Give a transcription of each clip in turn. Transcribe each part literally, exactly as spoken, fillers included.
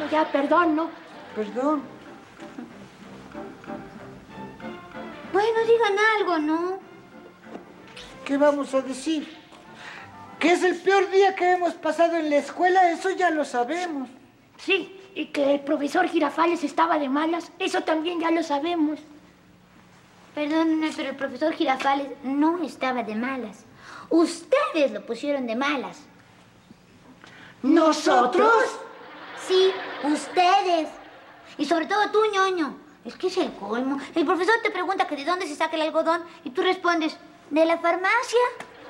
ya, perdón, ¿no? Perdón. Bueno, digan algo, ¿no? ¿Qué vamos a decir? Que es el peor día que hemos pasado en la escuela, eso ya lo sabemos. Sí, y que el profesor Girafales estaba de malas, eso también ya lo sabemos. Perdónenme, pero el profesor Girafales no estaba de malas. Ustedes lo pusieron de malas. ¿Nosotros? Sí, ustedes. Y sobre todo tú, ñoño. Es que es el colmo. El profesor te pregunta que de dónde se saca el algodón y tú respondes, de la farmacia.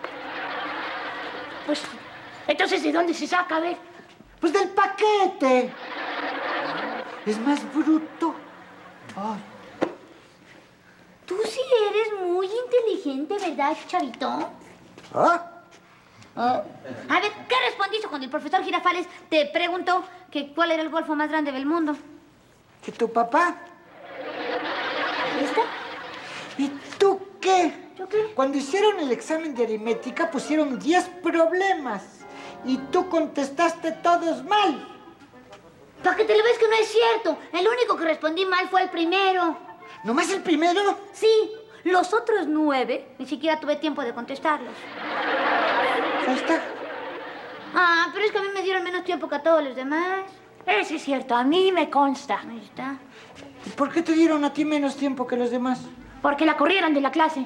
Pues, entonces, ¿de dónde se saca? A ver. Pues del paquete. Es más bruto. Ay. Tú sí eres muy inteligente, ¿verdad, chavito? ¿Ah? Oh. A ver, ¿qué respondiste cuando el profesor Girafales te preguntó que cuál era el golfo más grande del mundo? ¿Que tu papá? ¿Esta? ¿Y tú qué? ¿Yo qué? Cuando hicieron el examen de aritmética pusieron diez problemas y tú contestaste todos mal. Para que te lo ves que no es cierto. El único que respondí mal fue el primero. ¿Nomás el primero? Sí, los otros nueve ni siquiera tuve tiempo de contestarlos. Ahí está. Ah, pero es que a mí me dieron menos tiempo que a todos los demás. Eso es cierto, a mí me consta. Ahí está. ¿Y por qué te dieron a ti menos tiempo que los demás? Porque la corrieron de la clase.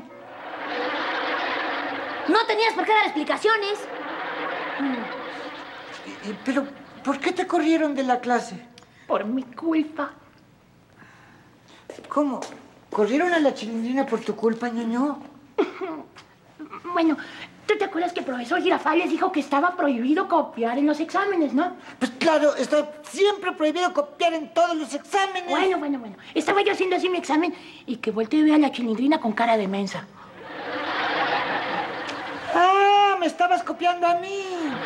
No tenías por qué dar explicaciones. ¿Y- y- Pero, ¿por qué te corrieron de la clase? Por mi culpa. ¿Cómo? ¿Corrieron a la Chilindrina por tu culpa, ñoño? Bueno, ¿tú te acuerdas que el profesor Girafales dijo que estaba prohibido copiar en los exámenes, no? Pues claro, está siempre prohibido copiar en todos los exámenes. Bueno, bueno, bueno. Estaba yo haciendo así mi examen y que volteé y vi a la Chilindrina con cara de mensa. ¡Ah! ¡Me estabas copiando a mí!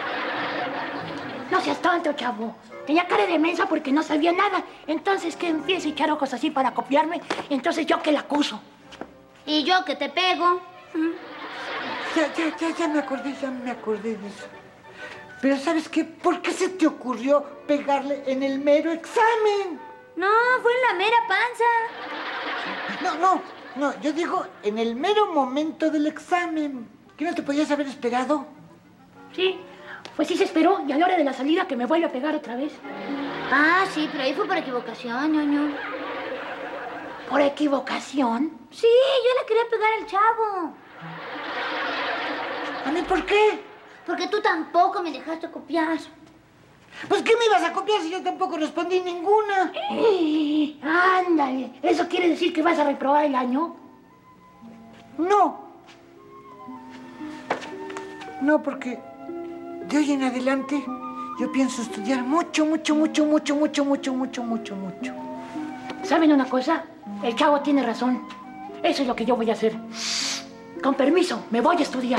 No seas tonto, chavo. Tenía cara de mensa porque no sabía nada. Entonces que empiece a echar ojos así para copiarme. Entonces yo que la acuso. Y yo que te pego. Ya, ya, ya, ya me acordé, ya me acordé de eso. Pero ¿sabes qué? ¿Por qué se te ocurrió pegarle en el mero examen? No, fue en la mera panza. No, no, no, yo digo en el mero momento del examen. ¿Qué no te podías haber esperado? Sí, pues sí se esperó. Y a la hora de la salida que me vuelve a pegar otra vez. Ah, sí, pero ahí fue por equivocación, ñoño. ¿Por equivocación? Sí, yo le quería pegar al chavo. ¿A mí por qué? Porque tú tampoco me dejaste copiar. Pues ¿qué me ibas a copiar si yo tampoco respondí ninguna? Eh, ándale. ¿Eso quiere decir que vas a reprobar el año? No. No, porque de hoy en adelante yo pienso estudiar mucho, mucho, mucho, mucho, mucho, mucho, mucho, mucho, mucho. ¿Saben una cosa? El chavo tiene razón. Eso es lo que yo voy a hacer. Con permiso, me voy a estudiar.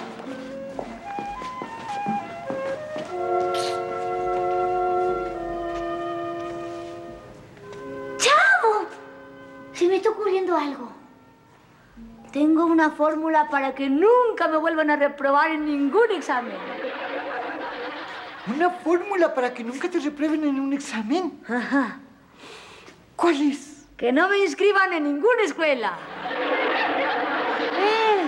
¡Chavo! Se me está ocurriendo algo. Tengo una fórmula para que nunca me vuelvan a reprobar en ningún examen. ¿Una fórmula para que nunca te reprueben en un examen? Ajá. ¿Cuál es? Que no me inscriban en ninguna escuela. Eh.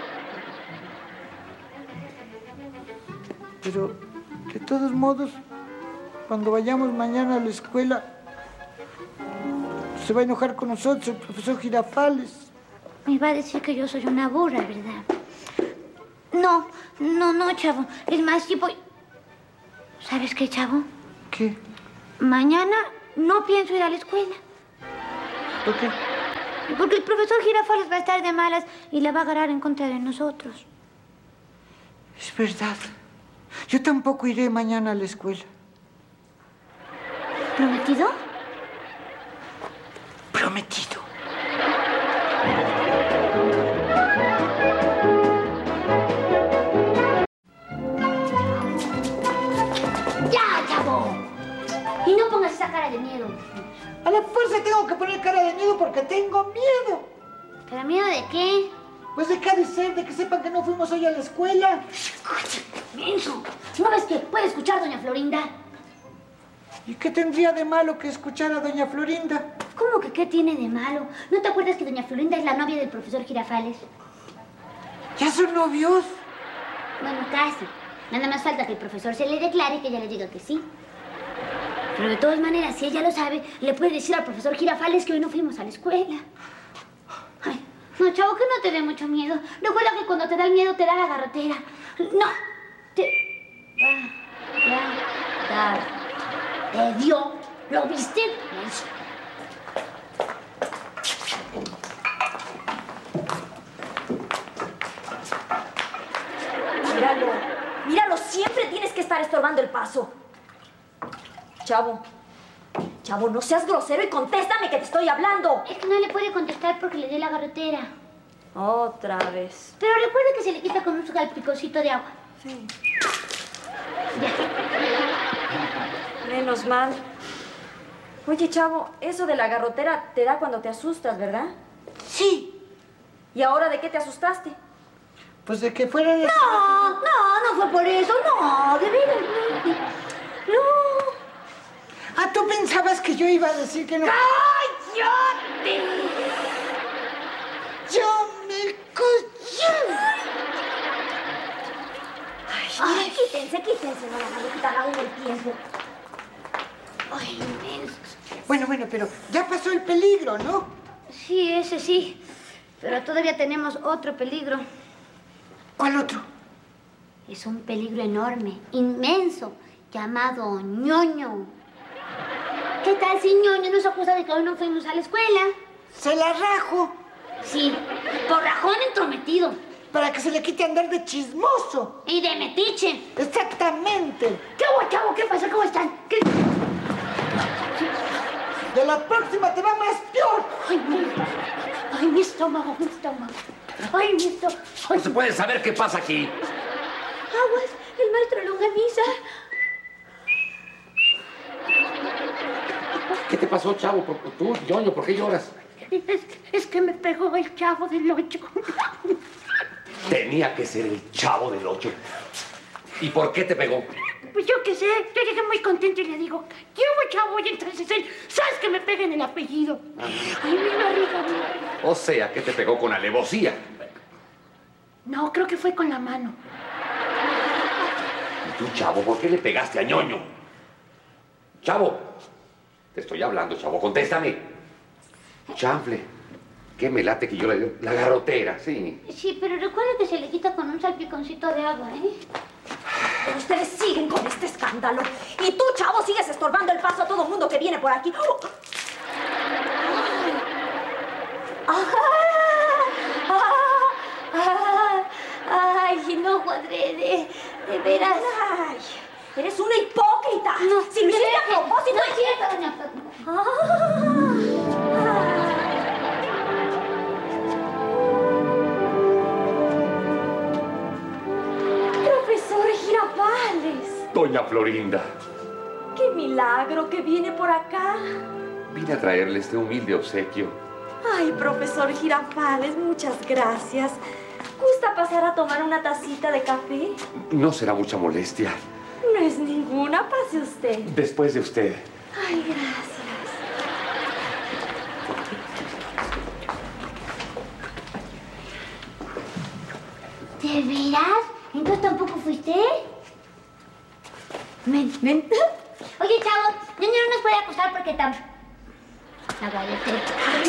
Pero, de todos modos, cuando vayamos mañana a la escuela, se va a enojar con nosotros el profesor Girafales. Me va a decir que yo soy una burra, ¿verdad? No, no, no, chavo. Es más, tipo... ¿Sabes qué, chavo? ¿Qué? Mañana no pienso ir a la escuela. ¿Por qué? Porque el profesor Girafales va a estar de malas y la va a agarrar en contra de nosotros. Es verdad. Yo tampoco iré mañana a la escuela. ¿Prometido? Prometido. ¡Ya, chavo! Y no pongas esa cara de miedo. A la fuerza tengo que poner cara de miedo porque tengo miedo. ¿Pero miedo de qué? Pues de qué ha de ser, de que sepan que no fuimos hoy a la escuela. ¡Menso! ¿No ves que puede escuchar doña Florinda? ¿Y qué tendría de malo que escuchar a doña Florinda? ¿Cómo que qué tiene de malo? ¿No te acuerdas que doña Florinda es la novia del profesor Girafales? ¿Ya son novios? Bueno, casi. Nada más falta que el profesor se le declare y que ella le diga que sí. Pero de todas maneras, si ella lo sabe, le puede decir al profesor Girafales que hoy no fuimos a la escuela. Ay, no, chavo, que no te dé mucho miedo. Recuerda que cuando te da el miedo te da la garrotera. No, te... Ah, ya, ya. Te dio. ¿Lo viste? Míralo, míralo, siempre tienes que estar estorbando el paso. Chavo, Chavo, no seas grosero y contéstame que te estoy hablando. Es que no le puede contestar porque le dé la garrotera. Otra vez. Pero recuerda que se le quita con un salpicocito de agua. Sí. Ya. Menos mal. Oye, Chavo, eso de la garrotera te da cuando te asustas, ¿verdad? Sí. ¿Y ahora de qué te asustaste? Pues de que fuera de... No, no, no fue por eso, no, de veras, no. No. Ah, ¿tú pensabas que yo iba a decir que no? ¡Cállate! ¡Yo me coché! Ay, quítense, quítense, no la van a quitar aún el tiempo. Ay, inmenso. Bueno, bueno, pero ya pasó el peligro, ¿no? Sí, ese sí. Pero todavía tenemos otro peligro. ¿Cuál otro? Es un peligro enorme, inmenso, llamado ñoño. ¿Qué tal si ñoño nos acusa de que hoy no fuimos a la escuela? Se la rajo. Sí, por rajón entrometido. Para que se le quite andar de chismoso. Y de metiche. Exactamente. ¿Qué hubo, chavo? ¿Qué pasó? ¿Cómo están? ¿Qué? De la próxima te va más peor. Ay, mi, ay, mi estómago, mi estómago. Ay, mi estómago. Ay, No se puede saber qué pasa aquí. Aguas, el maestro Longaniza. ¿Qué te pasó, Chavo? ¿Por- Tú, ñoño, ¿por qué lloras? es, es que me pegó el chavo del ocho. Tenía que ser el Chavo del Ocho. ¿Y por qué te pegó? Pues yo qué sé, yo llegué muy contento y le digo, ¿qué hubo, chavo? Y entonces él, ¿sabes que me peguen el apellido? Ay, mi barriga, mi barriga. O sea, que te pegó con alevosía. No, creo que fue con la mano. ¿Y tú, Chavo, por qué le pegaste a ñoño? Chavo, te estoy hablando, Chavo, contéstame. Chanfle, ¿qué me late que yo le dé la garrotera? Sí. Sí, pero recuerda que se le quita con un salpiconcito de agua, ¿eh? Pero ustedes siguen con este escándalo. Y tú, Chavo, sigues estorbando el paso a todo mundo que viene por aquí. ¡Oh! Ah, ah, ay, no, cuadrede, de veras. Ay, eres una hipócrita. No, si lo hiciste a propósito. No es cierto, doña Fátima. Profesor Girafales. Doña Florinda, ¡Qué milagro que viene por acá! vine a traerle este humilde obsequio. Ay, profesor Girafales, muchas gracias. ¿Gusta pasar a tomar una tacita de café? No será mucha molestia. No es ninguna, pase usted. Después de usted. Ay, gracias. ¿De veras? ¿Entonces tampoco fuiste? Ven, ven. Oye, chavo, niño no nos puede acusar porque tam... La galletera.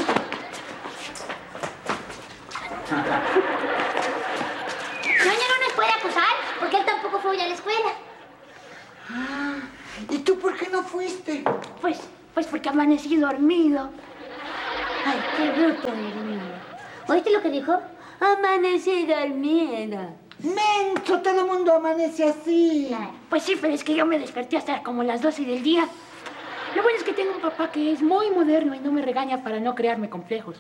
Ñoño no nos puede acusar porque él tampoco fue hoy a la escuela. Ah, ¿y tú por qué no fuiste? Pues, pues porque amanecí dormido. Ay, qué bruto eres, niño. ¿Oíste lo que dijo? Amanecí dormida. ¡Menso! Todo el mundo amanece así. Claro. Pues sí, pero es que yo me desperté hasta como las doce del día. Lo bueno es que tengo un papá que es muy moderno y no me regaña para no crearme complejos.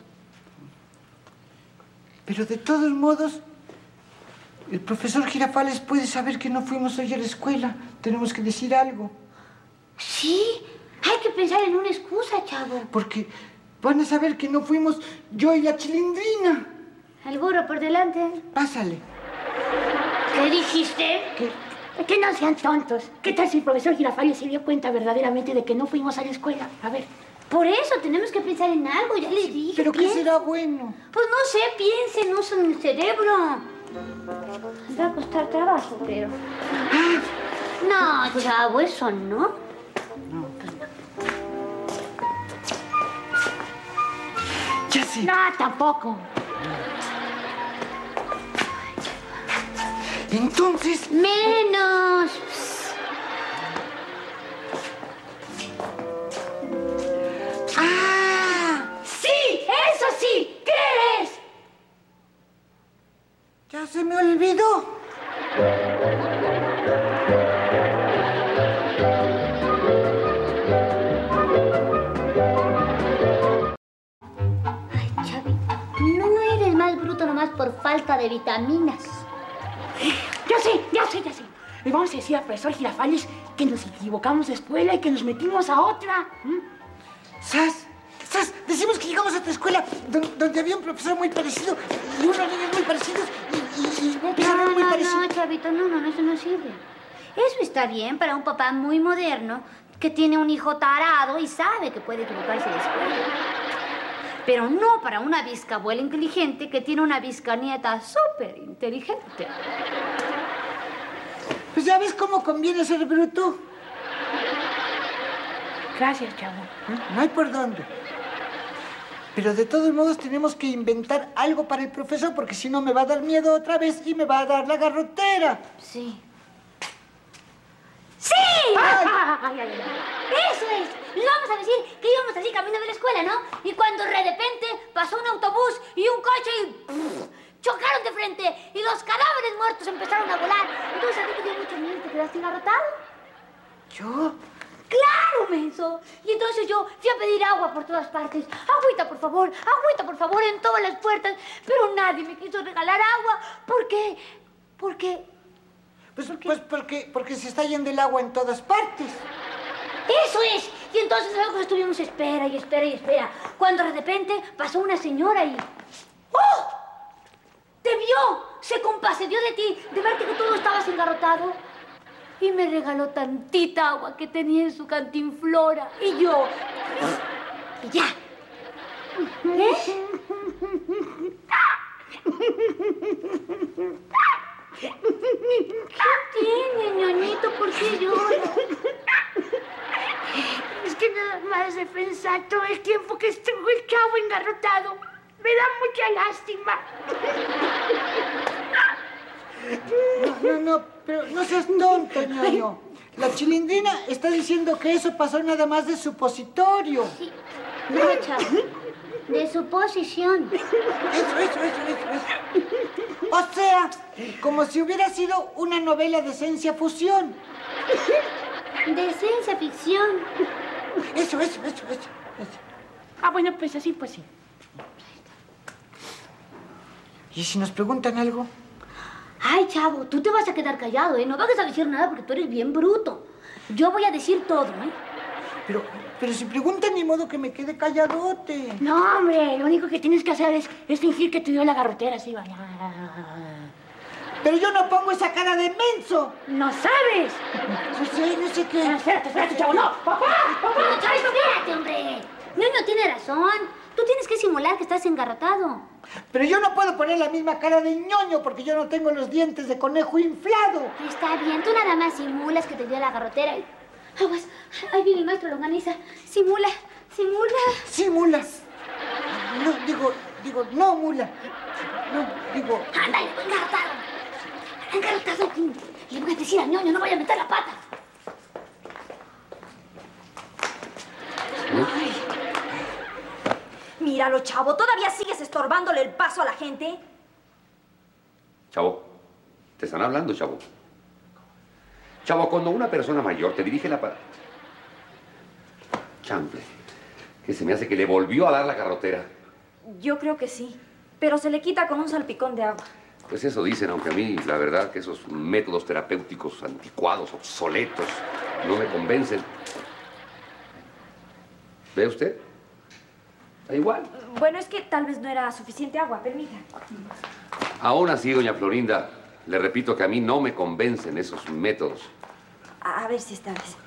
Pero de todos modos, el profesor Girafales puede saber que no fuimos hoy a la escuela. Tenemos que decir algo. Sí, hay que pensar en una excusa, chavo. Porque van a saber que no fuimos yo y la Chilindrina. El burro por delante. Pásale. ¿Qué dijiste? Que, Que no sean tontos. ¿Qué tal si el profesor Girafales se dio cuenta verdaderamente de que no fuimos a la escuela? A ver. Por eso tenemos que pensar en algo, ya les dije. ¿Pero qué piensen. será bueno? Pues no sé, piensen, usen el cerebro. Va a costar trabajo, pero... No, chavo, eso no. Ya sé. No, tampoco. Entonces... Menos. ¡Ah! ¡Sí! ¡Eso sí! ¿Qué es? Ya se me olvidó. Ay, Chavito, no eres más bruto nomás por falta de vitaminas. Ya sé, ya sé, ya sé. Le vamos a decir al profesor Girafales que nos equivocamos de escuela y que nos metimos a otra. ¿Mm? ¿Sas? ¿Sas? Decimos que llegamos a otra escuela don- donde había un profesor muy parecido y unos niños muy parecidos y, y- y un No, pizarrón muy no, parecido. no, Chavito, no, no, no, eso no sirve. Eso está bien para un papá muy moderno que tiene un hijo tarado y sabe que puede equivocarse de escuela. Pero no para una bisabuela inteligente que tiene una bisnieta súper inteligente. Pues ya ves cómo conviene ser bruto. Gracias, chavo. No hay por dónde. Pero de todos modos tenemos que inventar algo para el profesor porque si no me va a dar miedo otra vez y me va a dar la garrotera. Sí. ¡Sí! Ay. Ay, ay, ay. ¡Eso es! Les vamos a decir que íbamos así camino de la escuela, ¿no? Y cuando de repente pasó un autobús y un coche y... ¡puf! Chocaron de frente y los cadáveres muertos empezaron a volar. Entonces a ti te dio mucho miedo y te quedaste engarrotado. ¿Yo? ¡Claro, menso! Y entonces yo fui a pedir agua por todas partes. Agüita, por favor, agüita, por favor, en todas las puertas. Pero nadie me quiso regalar agua. ¿Por qué? Porque... Pues, pues porque, porque se está yendo el agua en todas partes. ¡Eso es! Y entonces luego estuvimos espera y espera y espera. Cuando de repente pasó una señora y... ¡Oh! ¡Te vio! Se compadeció de ti, de verte que todo estabas engarrotado. Y me regaló tantita agua que tenía en su cantinflora. Y yo... Y ya. ¿Eh? ¿Qué tiene, ñoñito? ¿Por qué llora? Es que nada más de pensar todo el tiempo que estuvo el chavo engarrotado, me da mucha lástima. No, no, no, pero no seas tonto, ñoño. La chilindrina está diciendo que eso pasó nada más de supositorio. Sí. No, chavo. De su posición. Eso, eso, eso, eso, eso. O sea, como si hubiera sido una novela de ciencia fusión. De ciencia ficción. Eso, eso, eso, eso, eso. Ah, bueno, pues así, pues sí. ¿Y si nos preguntan algo? Ay, chavo, tú te vas a quedar callado, ¿eh? No vas a decir nada porque tú eres bien bruto. Yo voy a decir todo, ¿eh? Pero, pero si preguntan, ni modo que me quede calladote. No, hombre, lo único que tienes que hacer es, es fingir que te dio la garrotera, así, vaya. Pero yo no pongo esa cara de menso. ¡No sabes! No sé, no sé Ah, qué. espérate, espérate, chavo, no. ¡Papá! No, chavo, espérate, hombre. Ñoño tiene razón. Tú tienes que simular que estás engarrotado. Pero yo no puedo poner la misma cara de ñoño porque yo no tengo los dientes de conejo inflado. Está bien, tú nada más simulas que te dio la garrotera. y- Aguas, ahí viene el maestro Longaniza. Simula, simula. Sí, mula. No, digo, digo, no, mula. No, digo, Ándale, engarrotado. Engarrotado. Le voy a decir a Ñoño, no vaya a meter la pata. Míralo, chavo, ¿todavía sigues estorbándole el paso a la gente? Chavo, te están hablando, chavo. Chavo, cuando una persona mayor te dirige la palabra... Chanfle, que se me hace que le volvió a dar la garrotera. Yo creo que sí, pero se le quita con un salpicón de agua. Pues eso dicen, aunque a mí la verdad que esos métodos terapéuticos anticuados, obsoletos, no me convencen. ¿Ve usted? Da igual. Bueno, es que tal vez no era suficiente agua, permita. Aún así, doña Florinda, Le repito que a mí no me convencen esos métodos. A, a ver si esta vez.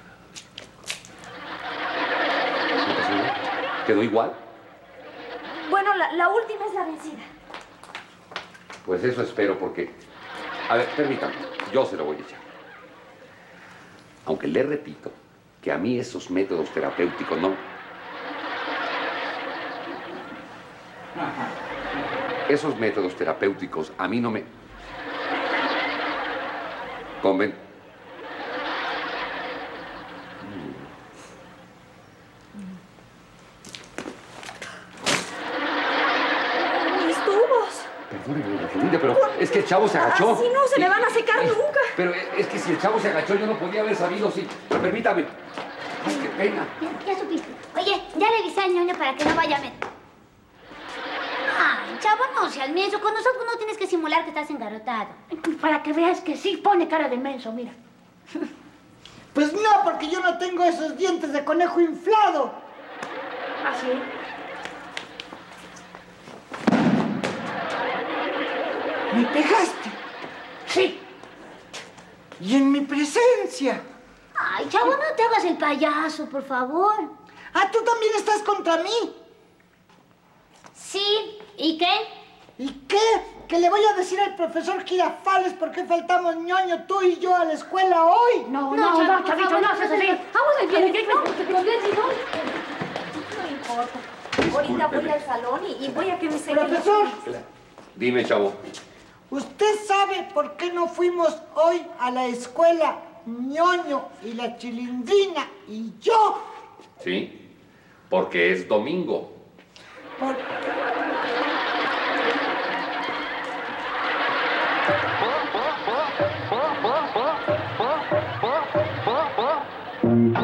¿Qué pasó? ¿Quedó igual? Bueno, la, la última es la vencida. Pues eso espero, porque... A ver, permítame, yo se lo voy a echar. Aunque le repito que a mí esos métodos terapéuticos no... Esos métodos terapéuticos a mí no me... Conven... Mis tubos. Perdóneme, doña Florinda, pero es que el chavo se agachó. Así no se me van a secar Eh, nunca. Pero es que si el chavo se agachó, yo no podía haber sabido, sí. Permítame. Ay, qué pena. Ya, ya supiste. Oye, ya le avisé al ñoño para que no vaya a meter. Ay, chavo, no seas menso. Con nosotros no tienes que simular que estás engarrotado. Para que veas que sí pone cara de menso, mira. Pues no, porque yo no tengo esos dientes de conejo inflado. Así. ¿Me pegaste? Sí. Y en mi presencia. Ay, chavo, no te hagas el payaso, por favor. Ah, tú también estás contra mí. Sí, ¿y qué? ¿Y qué? Que le voy a decir al profesor Girafales por qué faltamos ñoño tú y yo a la escuela hoy. No, No, no, chavo, no, por chavito, favor, no no seas se así. me- Vamos a ver, ¿qué no? ¿Pero qué si no? No importa. Ahorita voy al salón y, y voy a que me seque. Profesor, Dime, chavo. ¿usted sabe por qué no fuimos hoy a la escuela ñoño y la chilindrina y yo? Sí, porque es domingo. Por...